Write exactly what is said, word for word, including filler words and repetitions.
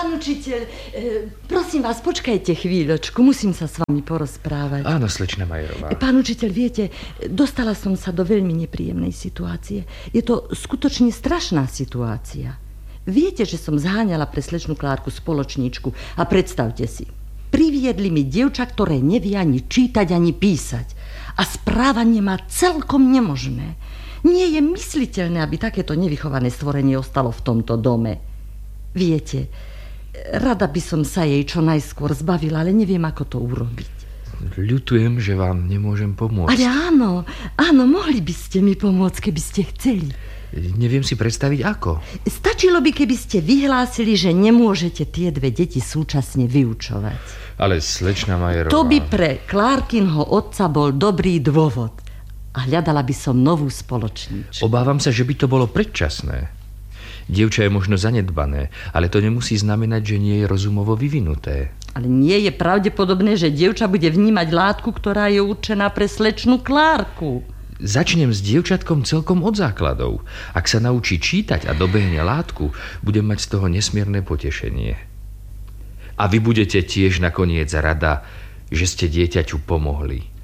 Pán učiteľ, prosím vás, počkajte chvíľočku, musím sa s vami porozprávať. Áno, slečna Majerová. Pán učiteľ, viete, dostala som sa do veľmi nepríjemnej situácie. Je to skutočne strašná situácia. Viete, že som zháňala pre slečnú Klárku spoločníčku a predstavte si, priviedli mi dievča, ktoré nevie ani čítať, ani písať. A správanie má celkom nemožné. Nie je mysliteľné, aby takéto nevychované stvorenie ostalo v tomto dome. Viete, rada by som sa jej čo najskôr zbavila, ale neviem, ako to urobiť. Ľutujem, že vám nemôžem pomôcť. Ale áno, áno, mohli by ste mi pomôcť, keby ste chceli. Neviem si predstaviť, ako. Stačilo by, keby ste vyhlásili, že nemôžete tie dve deti súčasne vyučovať. Ale slečna Majerová... To by pre Klárkinho otca bol dobrý dôvod. A hľadala by som novú spoločníčku. Obávam sa, že by to bolo predčasné. Dievča je možno zanedbané, ale to nemusí znamenať, že nie je rozumovo vyvinuté. Ale nie je pravdepodobné, že dievča bude vnímať látku, ktorá je určená pre slečnú Klárku. Začnem s dievčatkom celkom od základov. Ak sa naučí čítať a dobehne látku, budem mať z toho nesmierne potešenie. A vy budete tiež nakoniec rada, že ste dieťaťu pomohli.